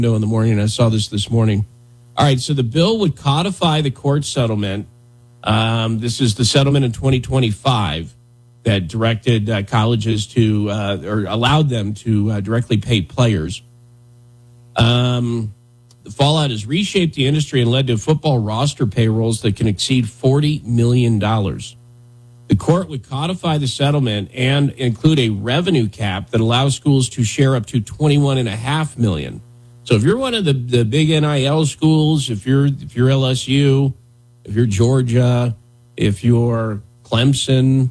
in the morning, and I saw this morning. All right, so the bill would codify the court settlement. This is the settlement in 2025 that directed colleges to, or allowed them to directly pay players. The fallout has reshaped the industry and led to football roster payrolls that can exceed $40 million. The court would codify the settlement and include a revenue cap that allows schools to share up to $21.5 million. So if you're one of the big NIL schools, if you're LSU, if you're Georgia, if you're Clemson,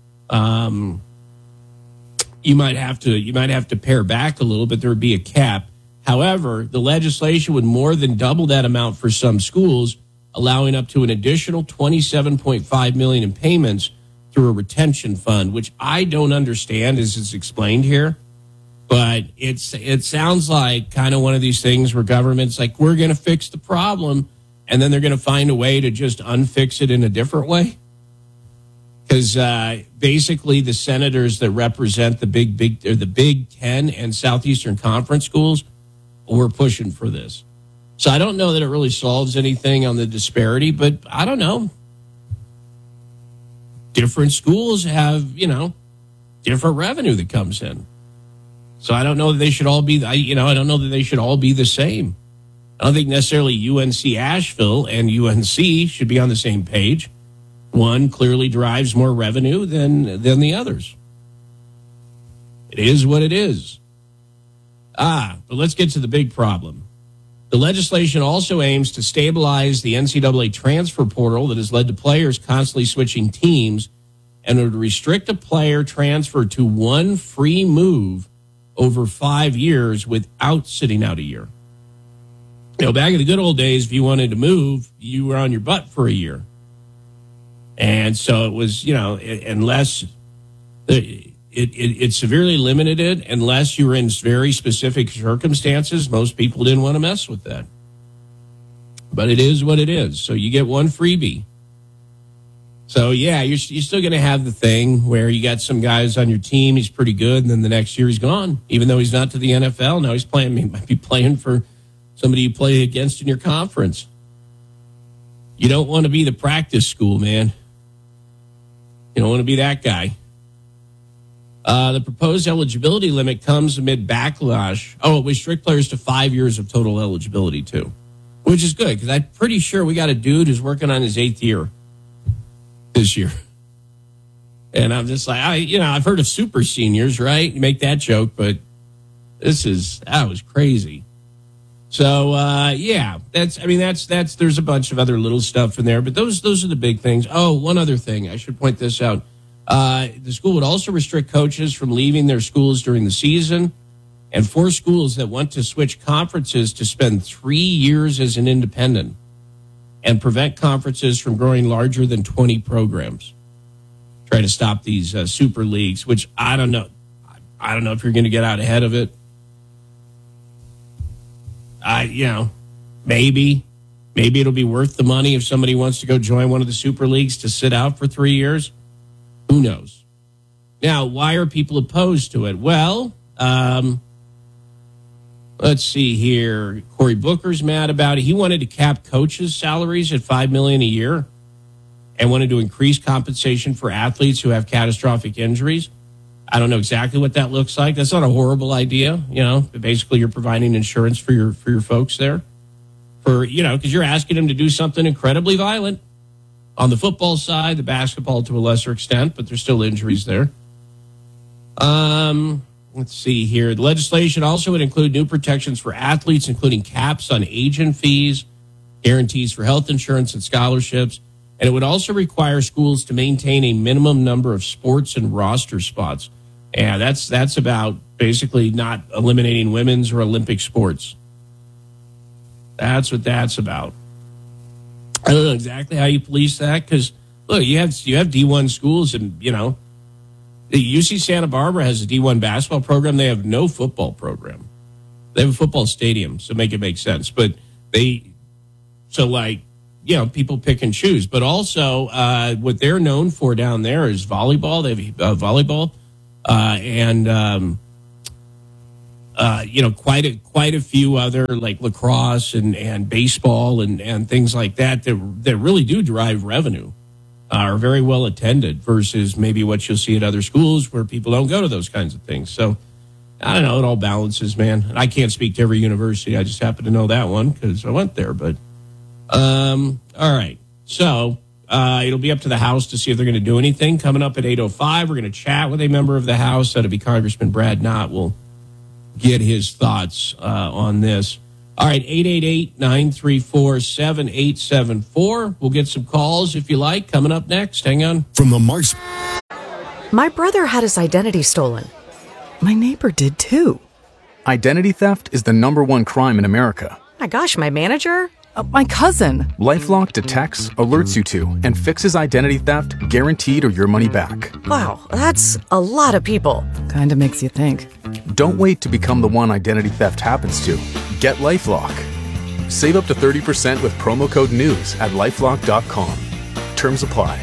you might have to pare back a little bit. There would be a cap. However, the legislation would more than double that amount for some schools, allowing up to an additional $27.5 million in payments through a retention fund, which I don't understand as it's explained here. But it sounds like kind of one of these things where government's like, we're going to fix the problem, and then they're going to find a way to just unfix it in a different way. Because basically the senators that represent the Big Ten and Southeastern Conference schools were pushing for this. So I don't know that it really solves anything on the disparity, but I don't know. Different schools have, different revenue that comes in. So I don't know that they should all be, I don't know that they should all be the same. I don't think necessarily UNC Asheville and UNC should be on the same page. One clearly derives more revenue than the others. It is what it is. But let's get to the big problem. The legislation also aims to stabilize the NCAA transfer portal that has led to players constantly switching teams, and would restrict a player transfer to one free move over 5 years without sitting out a year. Back in the good old days, if you wanted to move, you were on your butt for a year. And so it was, unless it severely limited it, unless you were in very specific circumstances, most people didn't want to mess with that. But it is what it is. So you get one freebie. So, yeah, you're still going to have the thing where you got some guys on your team, he's pretty good, and then the next year he's gone. Even though he's not to the NFL, now he might be playing for somebody you play against in your conference. You don't want to be the practice school, man. You don't want to be that guy. The proposed eligibility limit comes amid backlash. Oh, it restricts players to 5 years of total eligibility, too, which is good because I'm pretty sure we got a dude who's working on his 8th year this year. And I'm just like, I've heard of super seniors, right? You make that joke, but that was crazy. So, there's a bunch of other little stuff in there, but those are the big things. Oh, one other thing. I should point this out. The school would also restrict coaches from leaving their schools during the season, and force schools that want to switch conferences to spend 3 years as an independent, and prevent conferences from growing larger than 20 programs. Try to stop these super leagues, which I don't know. I don't know if you're going to get out ahead of it. Maybe it'll be worth the money if somebody wants to go join one of the super leagues to sit out for 3 years. Who knows? Now, why are people opposed to it? Well, let's see here. Cory Booker's mad about it. He wanted to cap coaches' salaries at $5 million a year and wanted to increase compensation for athletes who have catastrophic injuries. I don't know exactly what that looks like. That's not a horrible idea, But basically, you're providing insurance for your folks there, because you're asking them to do something incredibly violent. On the football side, the basketball to a lesser extent, but there's still injuries there. Let's see here. The legislation also would include new protections for athletes, including caps on agent fees, guarantees for health insurance and scholarships, and it would also require schools to maintain a minimum number of sports and roster spots. Yeah, that's about basically not eliminating women's or Olympic sports. That's what that's about. I don't know exactly how you police that because, look, you have D1 schools and, the UC Santa Barbara has a D1 basketball program. They have no football program. They have a football stadium, so make it make sense. But people pick and choose. But also what they're known for down there is volleyball. They have volleyball. quite a few other like lacrosse and baseball and things like that really do drive revenue, are very well attended versus maybe what you'll see at other schools where people don't go to those kinds of things. So I don't know, it all balances, man. I can't speak to every university. I just happen to know that one because I went there. But all right, so it'll be up to the House to see if they're going to do anything. Coming up at 8:05, we're going to chat with a member of the House. That'll be Congressman Brad Knott. We'll get his thoughts on this. All right, 888-934-7874. We'll get some calls if you like. Coming up next. Hang on. From the Marks. My brother had his identity stolen. My neighbor did too. Identity theft is the #1 crime in America. My gosh, my manager? My cousin. LifeLock detects, alerts you to, and fixes identity theft guaranteed or your money back. Wow, that's a lot of people. Kinda makes you think. Don't wait to become the one identity theft happens to. Get LifeLock. Save up to 30% with promo code NEWS at LifeLock.com. Terms apply.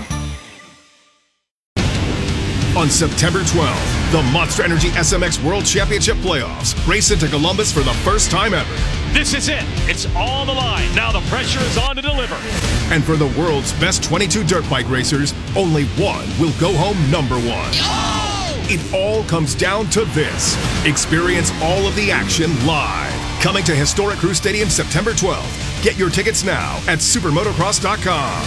On September 12th, the Monster Energy SMX World Championship Playoffs race into Columbus for the first time ever. This is it. It's all the line. Now the pressure is on to deliver. And for the world's best 22 dirt bike racers, only one will go home #1. Oh! It all comes down to this. Experience all of the action live. Coming to Historic Crew Stadium September 12th. Get your tickets now at supermotocross.com.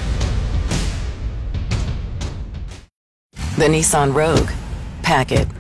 The Nissan Rogue. Pack it.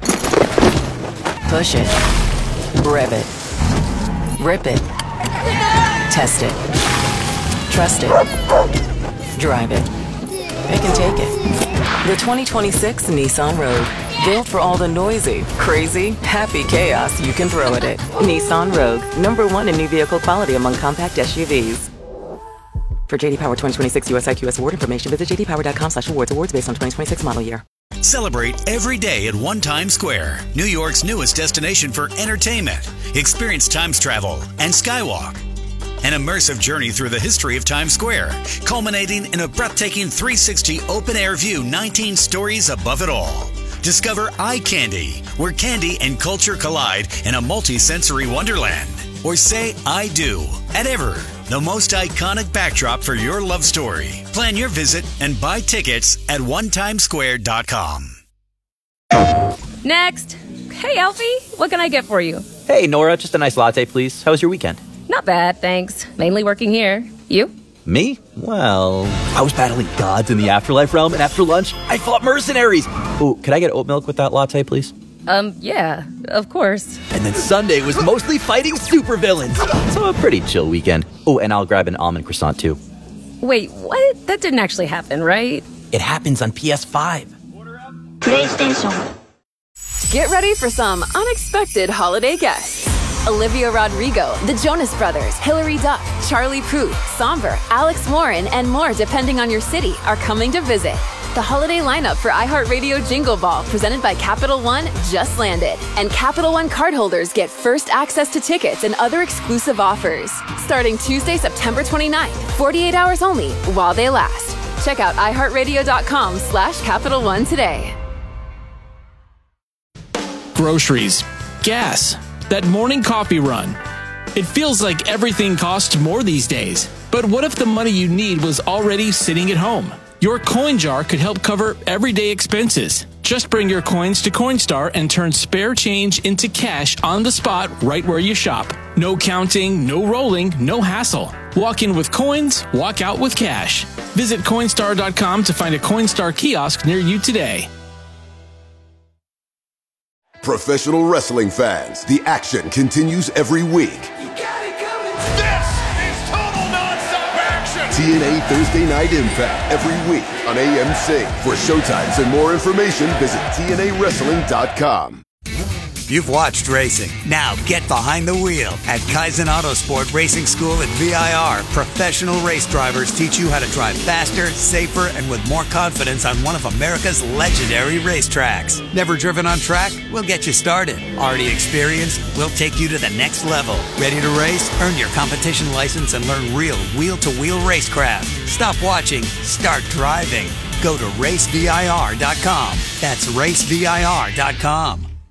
Push it. Rev it. Rip it. Test it. Trust it. Drive it. It can take it. The 2026 Nissan Rogue. Built for all the noisy, crazy, happy chaos you can throw at it. Nissan Rogue. #1 in new vehicle quality among compact SUVs. For JD Power 2026 US IQS award information, visit jdpower.com/awards. Awards based on 2026 model year. Celebrate every day at One Times Square, New York's newest destination for entertainment. Experience Times Travel and Skywalk. An immersive journey through the history of Times Square, culminating in a breathtaking 360 open-air view 19 stories above it all. Discover Eye Candy, where candy and culture collide in a multi-sensory wonderland. Or say I do at Ever, the most iconic backdrop for your love story. Plan your visit and buy tickets at onetimesquare.com. Next. Hey, Alfie, what can I get for you? Hey, Nora, just a nice latte, please. How was your weekend? Not bad, thanks. Mainly working here. You? Me? Well, I was battling gods in the afterlife realm, and after lunch, I fought mercenaries. Ooh, could I get oat milk with that latte, please? Yeah, of course. And then Sunday was mostly fighting supervillains. So a pretty chill weekend. Oh, and I'll grab an almond croissant, too. Wait, what? That didn't actually happen, right? It happens on PS5. PlayStation. Get ready for some unexpected holiday guests. Olivia Rodrigo, the Jonas Brothers, Hilary Duff, Charlie Puth, Somber, Alex Warren, and more depending on your city are coming to visit. The holiday lineup for iHeartRadio Jingle Ball, presented by Capital One, just landed. And Capital One cardholders get first access to tickets and other exclusive offers. Starting Tuesday, September 29th, 48 hours only, while they last. Check out iHeartRadio.com/Capital One today. Groceries, gas, that morning coffee run. It feels like everything costs more these days. But what if the money you need was already sitting at home? Your coin jar could help cover everyday expenses. Just bring your coins to Coinstar and turn spare change into cash on the spot right where you shop. No counting, no rolling, no hassle. Walk in with coins, walk out with cash. Visit Coinstar.com to find a Coinstar kiosk near you today. Professional wrestling fans, the action continues every week. TNA Thursday Night Impact every week on AMC. For showtimes and more information, visit TNAWrestling.com. You've watched racing. Now get behind the wheel. At Kaizen Autosport Racing School at VIR, professional race drivers teach you how to drive faster, safer, and with more confidence on one of America's legendary racetracks. Never driven on track? We'll get you started. Already experienced? We'll take you to the next level. Ready to race? Earn your competition license and learn real wheel-to-wheel racecraft. Stop watching. Start driving. Go to racevir.com. That's racevir.com.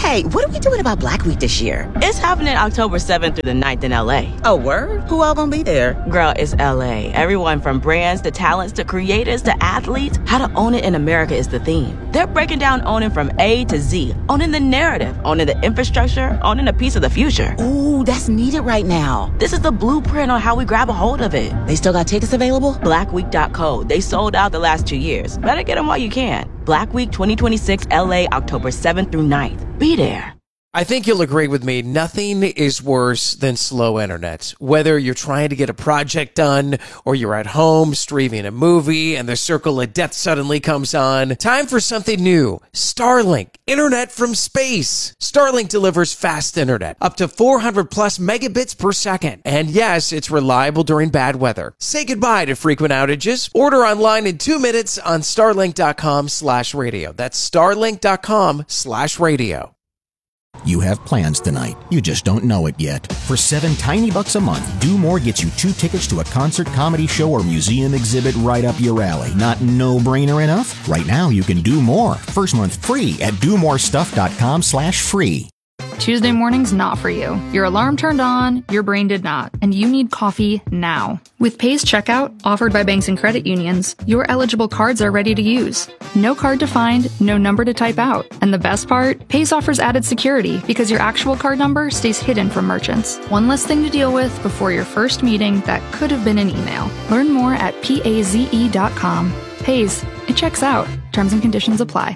Hey, what are we doing about Black Week this year? It's happening October 7th through the 9th in LA. Oh, word? Who all gonna be there? Girl, it's LA. Everyone from brands to talents to creators to athletes. How to own it in America is the theme. They're breaking down owning from A to Z. Owning the narrative, owning the infrastructure, owning a piece of the future. Ooh, that's needed right now. This is the blueprint on how we grab a hold of it. They still got tickets available? Blackweek.co. They sold out the last 2 years. Better get them while you can. Black Week 2026 LA, October 7th through 9th. Be there. I think you'll agree with me. Nothing is worse than slow internet. Whether you're trying to get a project done or you're at home streaming a movie and the circle of death suddenly comes on. Time for something new. Starlink. Internet from space. Starlink delivers fast internet. Up to 400 plus megabits per second. And yes, it's reliable during bad weather. Say goodbye to frequent outages. Order online in 2 minutes on starlink.com/radio. That's starlink.com/radio. You have plans tonight. You just don't know it yet. For $7 tiny bucks a month, Do More gets you 2 tickets to a concert, comedy show, or museum exhibit right up your alley. Not no-brainer enough? Right now, you can do more. First month free at domorestuff.com/free. Tuesday morning's not for you. Your alarm turned on, your brain did not, and you need coffee now. With Pay's checkout, offered by banks and credit unions, your eligible cards are ready to use. No card to find, no number to type out. And the best part? Pay's offers added security because your actual card number stays hidden from merchants. One less thing to deal with before your first meeting that could have been an email. Learn more at paze.com. Pay's, it checks out. Terms and conditions apply.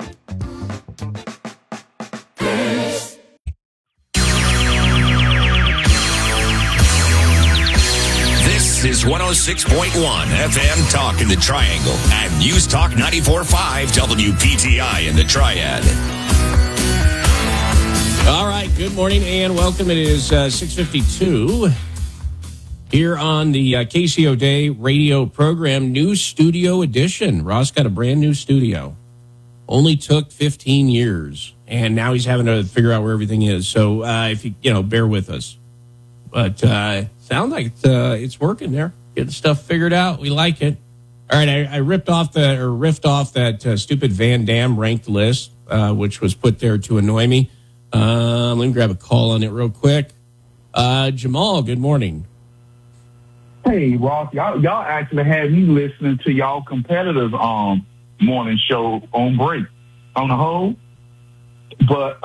This is 106.1 FM Talk in the Triangle and News Talk 94.5 WPTI in the Triad. All right, good morning and welcome. It is 6:52 here on the KCO Day radio program, new studio edition. Ross got a brand new studio. Only took 15 years, and now he's having to figure out where everything is. So if you bear with us. But sound like it's working there. Getting stuff figured out. We like it. All right, I riffed off that stupid Van Damme ranked list, which was put there to annoy me. Let me grab a call on it real quick. Jamal, good morning. Hey, Ross, y'all actually had me listening to y'all competitors' morning show on break on the whole. But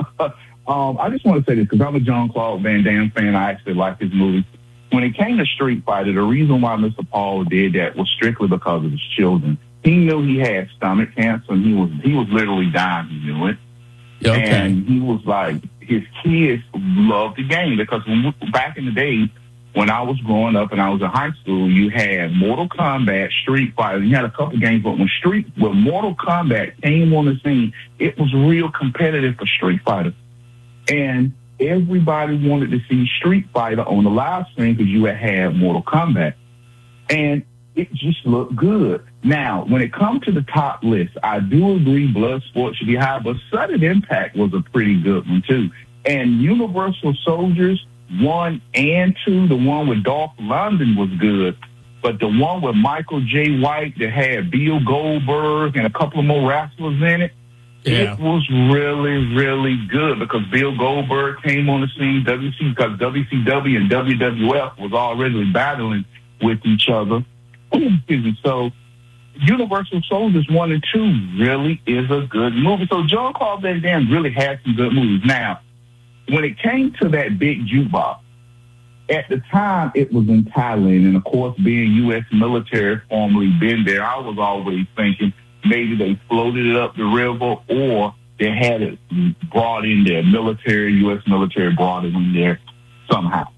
I just want to say this because I'm a Jean-Claude Van Damme fan. I actually like his movies. When it came to Street Fighter, the reason why Mr. Paul did that was strictly because of his children. He knew he had stomach cancer, and he was literally dying. He knew it. Okay. And he was like, his kids loved the game because back in the day, when I was growing up and I was in high school, you had Mortal Kombat, Street Fighter. You had a couple games, but when Mortal Kombat came on the scene, it was real competitive for Street Fighter. And everybody wanted to see Street Fighter on the live stream because you had Mortal Kombat. And it just looked good. Now, when it comes to the top list, I do agree Bloodsport should be high, but Sudden Impact was a pretty good one, too. And Universal Soldiers 1 and 2, the one with Dolph Lundgren was good. But the one with Michael J. White that had Bill Goldberg and a couple of more wrestlers in it, It was really, really good because Bill Goldberg came on the scene, because WCW and WWF was already battling with each other. Excuse me. So Universal Soldiers 1 and 2 really is a good movie. So Jean-Claude Van Damme really had some good movies. Now, when it came to that big jukebox, at the time it was in Thailand, and of course being U.S. military, formerly been there, I was always thinking maybe they floated it up the river or they had it brought in there. U.S. military brought it in there somehow.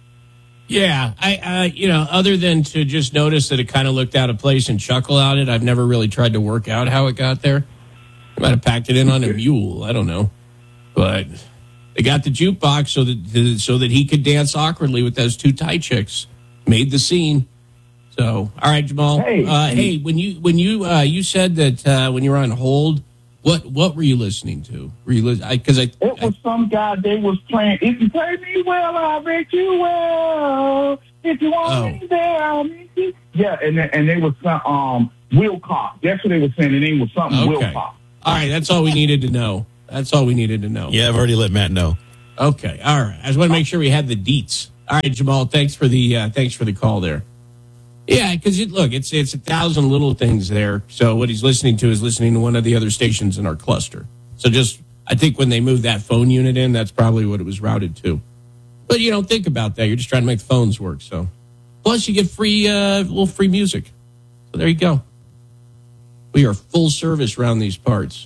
Yeah, I other than to just notice that it kind of looked out of place and chuckle at it, I've never really tried to work out how it got there. They might have packed it in on a mule. I don't know. But they got the jukebox so that he could dance awkwardly with those two Thai chicks. Made the scene. So, all right, Jamal. Hey, when you said that when you were on hold, what were you listening to? Were you it was some guy they was playing. If you play me well, I'll make you well. If you want me there, I'll make you. Yeah, and they was Wilcox. That's what they were saying. The name was something Wilcox. All right, that's all we needed to know. That's all we needed to know. Yeah, I've already let Matt know. Okay, all right. I just want to make sure we had the deets. All right, Jamal, thanks for the call there. Yeah, because it's 1,000 little things there. So what he's listening to is listening to one of the other stations in our cluster. So I think when they moved that phone unit in, that's probably what it was routed to. But you don't think about that. You're just trying to make the phones work. So plus you get little free music. So there you go. We are full service around these parts.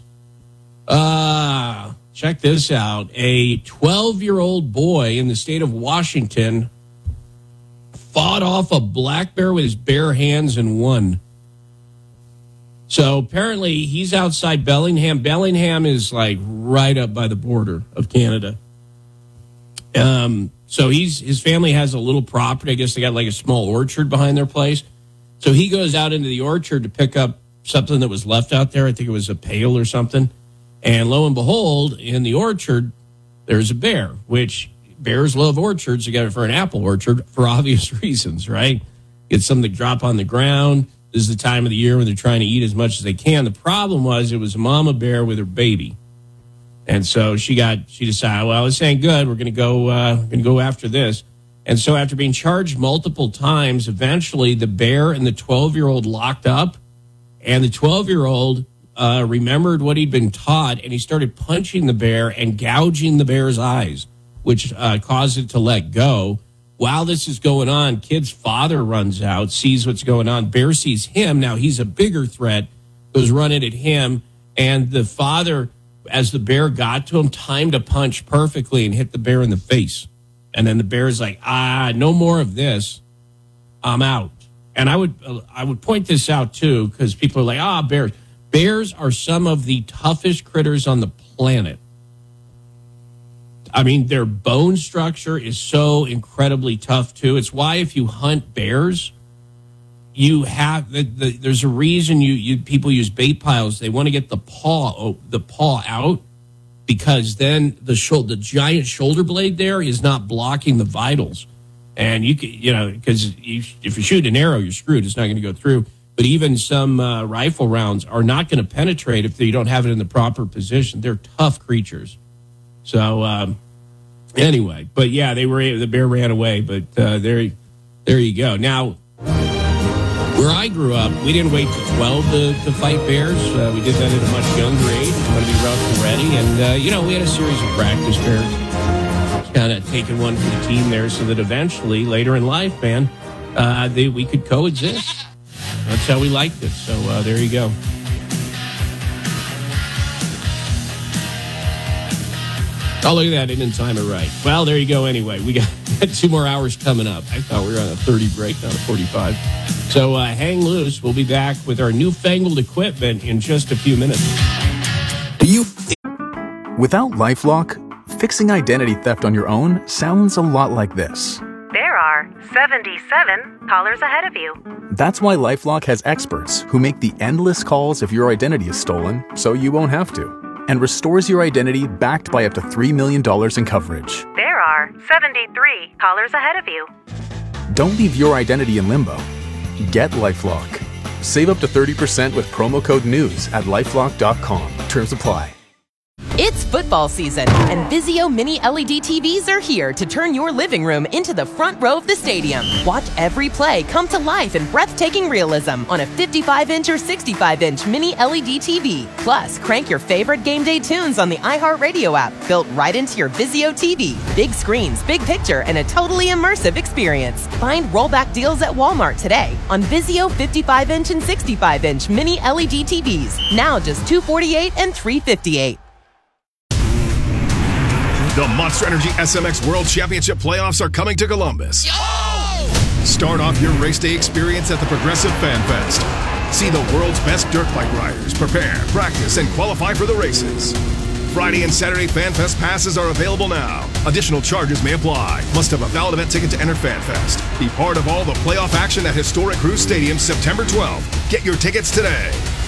Check this out. A 12-year-old boy in the state of Washington fought off a black bear with his bare hands and won. So apparently he's outside Bellingham. Bellingham is like right up by the border of Canada. So his family has a little property. I guess they got like a small orchard behind their place. So he goes out into the orchard to pick up something that was left out there. I think it was a pail or something. And lo and behold, in the orchard, there's a bear, which bears love orchards. You got it for an apple orchard for obvious reasons, right? Get something to drop on the ground. This is the time of the year when they're trying to eat as much as they can. The problem was it was a mama bear with her baby. And so she decided, well, this ain't good. We're going to go after this. And so after being charged multiple times, eventually the bear and the 12-year-old locked up. And the 12-year-old remembered what he'd been taught, and he started punching the bear and gouging the bear's eyes, which caused it to let go. While this is going on, kid's father runs out, sees what's going on. Bear sees him. Now he's a bigger threat, goes running at him. And the father, as the bear got to him, timed a punch perfectly and hit the bear in the face. And then the bear's like, no more of this. I'm out. And I would point this out, too, because people are like, bears. Bears are some of the toughest critters on the planet. I mean, their bone structure is so incredibly tough, too. It's why if you hunt bears, you have there's a reason people use bait piles. They want to get the paw out, because then the giant shoulder blade there is not blocking the vitals. And because if you shoot an arrow, you're screwed. It's not going to go through. But even some rifle rounds are not going to penetrate if you don't have it in the proper position. They're tough creatures. So anyway, but yeah, the bear ran away. But there you go. Now, where I grew up, we didn't wait till 12 to fight bears. We did that at a much younger age. We wanted to be rough and ready. And, we had a series of practice bears. Kind of taking one for the team there so that eventually, later in life, man, we could coexist. That's how we liked it. So there you go. Oh, look at that. I didn't time it right. Well, there you go anyway. We got 2 more hours coming up. I thought we were on a 30 break, not a 45. So hang loose. We'll be back with our newfangled equipment in just a few minutes. Without LifeLock, fixing identity theft on your own sounds a lot like this. There are 77 callers ahead of you. That's why LifeLock has experts who make the endless calls if your identity is stolen, so you won't have to, and restores your identity backed by up to $3 million in coverage. There are 73 callers ahead of you. Don't leave your identity in limbo. Get LifeLock. Save up to 30% with promo code NEWS at LifeLock.com. Terms apply. It's football season, and Vizio Mini LED TVs are here to turn your living room into the front row of the stadium. Watch every play come to life in breathtaking realism on a 55-inch or 65-inch Mini LED TV. Plus, crank your favorite game day tunes on the iHeartRadio app, built right into your Vizio TV. Big screens, big picture, and a totally immersive experience. Find rollback deals at Walmart today on Vizio 55-inch and 65-inch Mini LED TVs. Now just $248 and $358. The Monster Energy SMX World Championship playoffs are coming to Columbus. Start off your race day experience at the Progressive Fan Fest. See the world's best dirt bike riders prepare, practice, and qualify for the races. Friday and Saturday Fan Fest passes are available now. Additional charges may apply. Must have a valid event ticket to enter Fan Fest. Be part of all the playoff action at historic Cruise Stadium September 12th. Get your tickets today.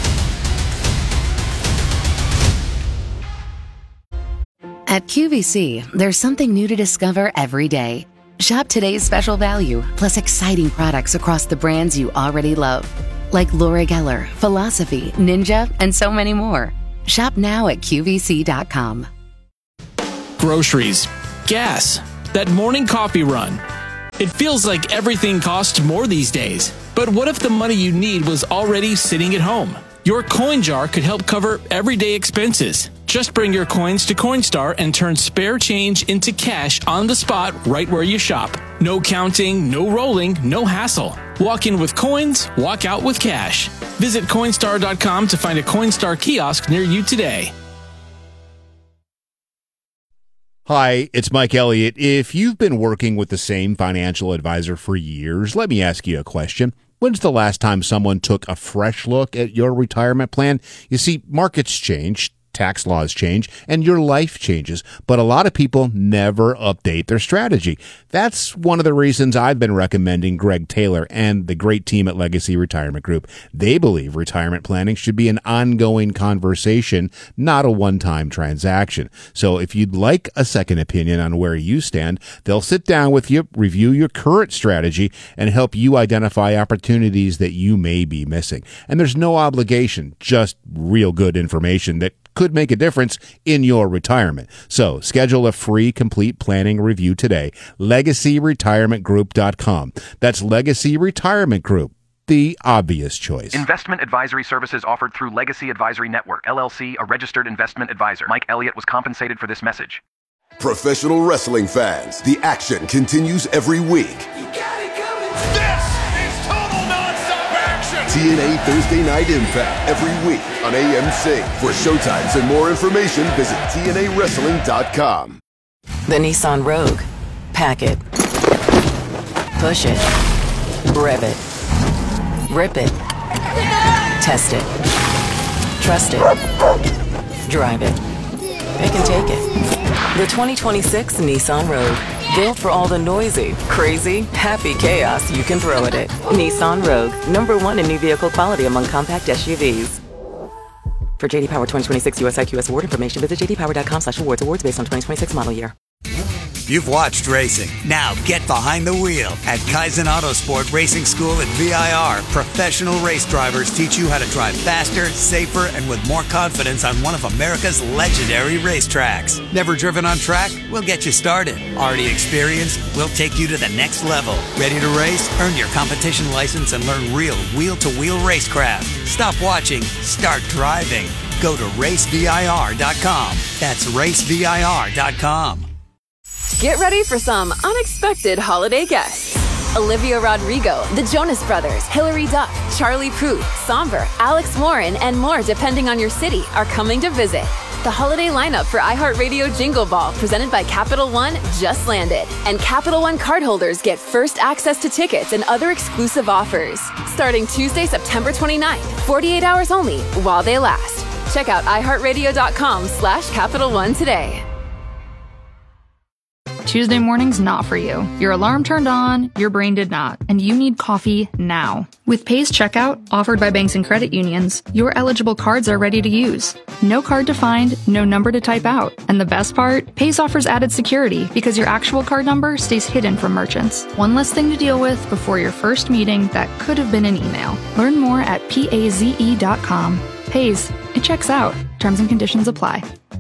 At QVC, there's something new to discover every day. Shop today's special value, plus exciting products across the brands you already love, like Laura Geller, Philosophy, Ninja, and so many more. Shop now at QVC.com. Groceries, gas, that morning coffee run. It feels like everything costs more these days. But what if the money you need was already sitting at home? Your coin jar could help cover everyday expenses. Just bring your coins to Coinstar and turn spare change into cash on the spot right where you shop. No counting, no rolling, no hassle. Walk in with coins, walk out with cash. Visit Coinstar.com to find a Coinstar kiosk near you today. Hi, it's Mike Elliott. If you've been working with the same financial advisor for years, let me ask you a question. When's the last time someone took a fresh look at your retirement plan? You see, markets change, tax laws change, and your life changes, but a lot of people never update their strategy. That's one of the reasons I've been recommending Greg Taylor and the great team at Legacy Retirement Group. They believe retirement planning should be an ongoing conversation, not a one-time transaction. So if you'd like a second opinion on where you stand, they'll sit down with you, review your current strategy, and help you identify opportunities that you may be missing. And there's no obligation, just real good information that could make a difference in your retirement. So schedule a free complete planning review today. LegacyRetirementGroup.com. That's Legacy Retirement Group, the obvious choice. Investment advisory services offered through Legacy Advisory Network, LLC, a registered investment advisor. Mike Elliott was compensated for this message. Professional wrestling fans, the action continues every week. TNA Thursday Night Impact every week on AMC. For showtimes and more information, visit TNAWrestling.com. The Nissan Rogue. Pack it. Push it. Rev it. Rip it. Test it. Trust it. Drive it. Pick and take it. The 2026 Nissan Rogue. Built for all the noisy, crazy, happy chaos you can throw at it. Nissan Rogue, #1 in new vehicle quality among compact SUVs. For JD Power 2026 US IQS award information, visit jdpower.com/awards. Awards based on 2026 model year. You've watched racing. Now get behind the wheel. At Kaizen Autosport Racing School at VIR, professional race drivers teach you how to drive faster, safer, and with more confidence on one of America's legendary racetracks. Never driven on track? We'll get you started. Already experienced? We'll take you to the next level. Ready to race? Earn your competition license and learn real wheel-to-wheel racecraft. Stop watching. Start driving. Go to racevir.com. That's racevir.com. Get ready for some unexpected holiday guests. Olivia Rodrigo, the Jonas Brothers, Hilary Duff, Charlie Puth, Somber, Alex Warren, and more depending on your city are coming to visit. The holiday lineup for iHeartRadio Jingle Ball presented by Capital One just landed. And Capital One cardholders get first access to tickets and other exclusive offers. Starting Tuesday, September 29th, 48 hours only while they last. Check out iHeartRadio.com/Capital One today. Tuesday morning's not for you. Your alarm turned on, your brain did not, and you need coffee now. With Pay's Checkout, offered by banks and credit unions, your eligible cards are ready to use. No card to find, no number to type out. And the best part? Pay's offers added security because your actual card number stays hidden from merchants. One less thing to deal with before your first meeting that could have been an email. Learn more at PAZE.com. Pay's, it checks out. Terms and conditions apply.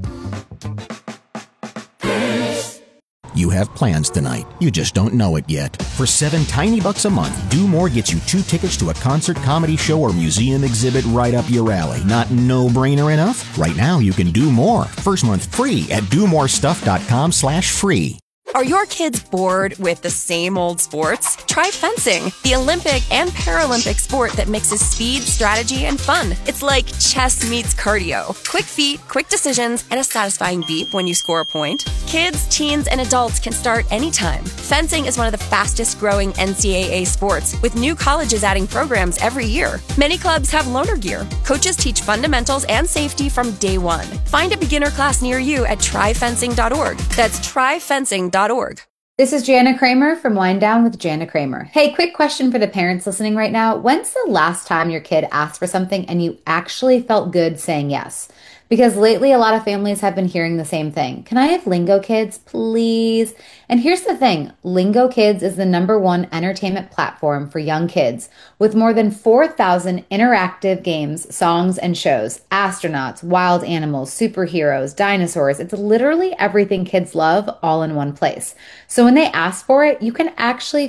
You have plans tonight. You just don't know it yet. For $7 tiny bucks a month, Do More gets you 2 tickets to a concert, comedy show, or museum exhibit right up your alley. Not no-brainer enough? Right now, you can do more. First month free at domorestuff.com/free. Are your kids bored with the same old sports? Try fencing, the Olympic and Paralympic sport that mixes speed, strategy, and fun. It's like chess meets cardio. Quick feet, quick decisions, and a satisfying beep when you score a point. Kids, teens, and adults can start anytime. Fencing is one of the fastest growing NCAA sports, with new colleges adding programs every year. Many clubs have loaner gear. Coaches teach fundamentals and safety from day one. Find a beginner class near you at tryfencing.org. That's tryfencing.org. This is Jana Kramer from Wind Down with Jana Kramer. Hey, quick question for the parents listening right now. When's the last time your kid asked for something and you actually felt good saying yes? Because lately a lot of families have been hearing the same thing. Can I have Lingo Kids, please? And here's the thing. Lingo Kids is the #1 entertainment platform for young kids with more than 4,000 interactive games, songs, and shows. Astronauts, wild animals, superheroes, dinosaurs. It's literally everything kids love all in one place. So when they ask for it, you can actually